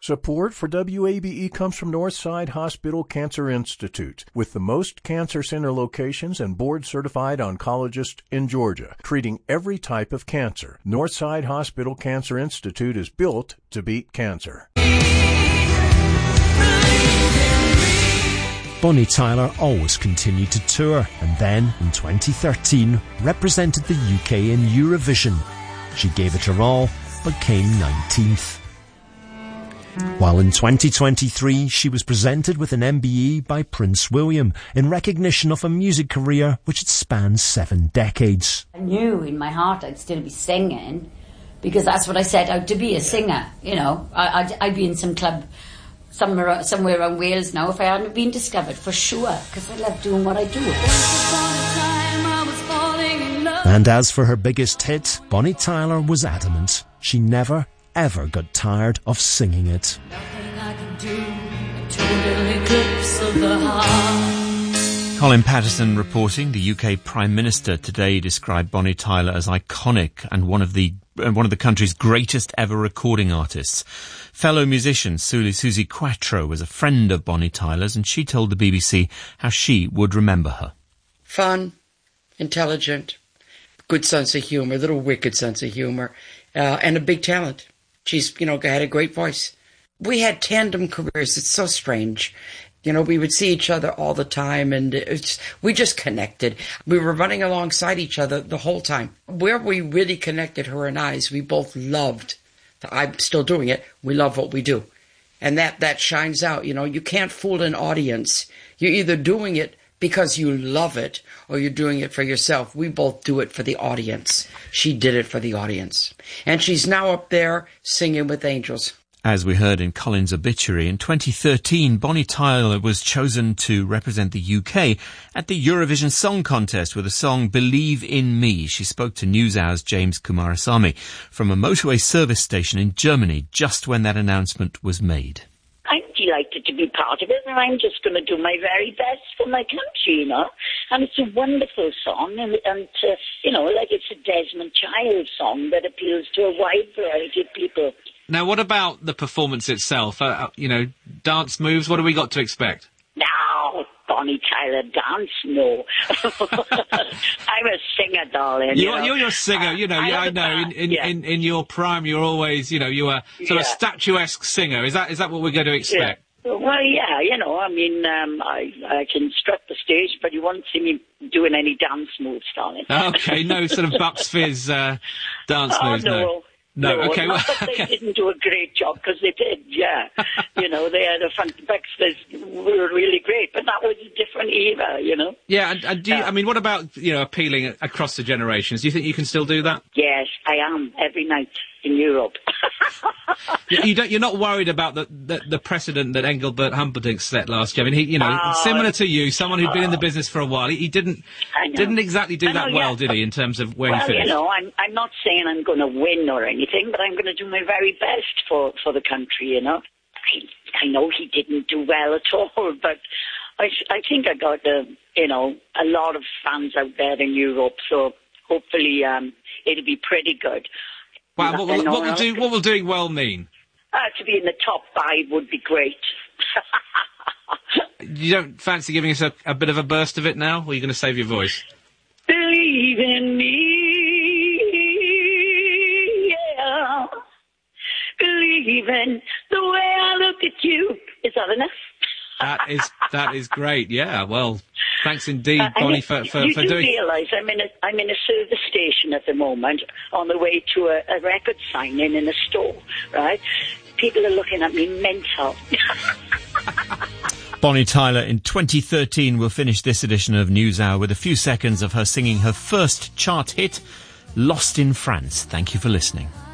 Support for WABE comes from Northside Hospital Cancer Institute, with the most cancer center locations and board-certified oncologists in Georgia, treating every type of cancer. Northside Hospital Cancer Institute is built to beat cancer. Bonnie Tyler always continued to tour, and then, in 2013, represented the UK in Eurovision. She gave it her all, but came 19th. While in 2023, she was presented with an MBE by Prince William in recognition of a music career which had spanned 7 decades. I knew in my heart I'd still be singing, because that's what I set out to be, a singer. You know, I'd be in some club somewhere around Wales now if I hadn't been discovered, for sure, because I love doing what I do. And as for her biggest hit, Bonnie Tyler was adamant. She never, ever got tired of singing it. Colin Patterson reporting. The UK Prime Minister today described Bonnie Tyler as iconic and one of the country's greatest ever recording artists. Fellow musician Susie Quattro was a friend of Bonnie Tyler's, and she told the BBC how she would remember her. Fun, intelligent, good sense of humour, a little wicked sense of humour, and a big talent. She's, had a great voice. We had tandem careers. It's so strange. We would see each other all the time, and we just connected. We were running alongside each other the whole time. Where we really connected, her and I, is we both loved. I'm still doing it. We love what we do. And that shines out. You can't fool an audience. You're either doing it because you love it or you're doing it for yourself. We both do it for the audience. She did it for the audience. And she's now up there singing with angels. As we heard in Colin's obituary, in 2013, Bonnie Tyler was chosen to represent the UK at the Eurovision Song Contest with the song Believe in Me. She spoke to NewsHour's James Kumarasamy from a motorway service station in Germany just when that announcement was made. I'm delighted to be part of it, and I'm just going to do my very best for my country, And it's a wonderful song, and it's a Desmond Child song that appeals to a wide variety of people. Now, what about the performance itself? Dance moves, what have we got to expect? No, Bonnie Tyler dance, no. I'm a singer, darling. You're a singer, I know. In your prime, you're always, you were sort of statuesque singer. Is that what we're going to expect? Yeah. Well, yeah, I can strut the stage, but you won't see me doing any dance moves, darling. Okay, no sort of Bucks Fizz dance moves, no. No, okay. Not that they didn't do a great job, because they did, yeah. They had a fun. Bucks Fizz were really great, but that was a different era, Yeah, and do you, what about, appealing across the generations? Do you think you can still do that? Yes, I am, every night in Europe. You're not worried about the precedent that Engelbert Humperdinck set last year? I mean, similar to you, someone who'd been in the business for a while, he didn't exactly do that well, did he, in terms of where he finished? I'm not saying I'm going to win or anything, but I'm going to do my very best for the country, I know he didn't do well at all, but I think I got a lot of fans out there in Europe, so hopefully it'll be pretty good. Wow, what will doing well mean? To be in the top 5 would be great. You don't fancy giving us a bit of a burst of it now, or are you going to save your voice? Believe in me, yeah. Believe in the way I look at you. Is that enough? That is great. Yeah. Well, thanks indeed, Bonnie, for doing. You do realise I'm in a service station at the moment on the way to a record signing in a store, right? People are looking at me mental. Bonnie Tyler in 2013 will finish this edition of NewsHour with a few seconds of her singing her first chart hit, Lost in France. Thank you for listening.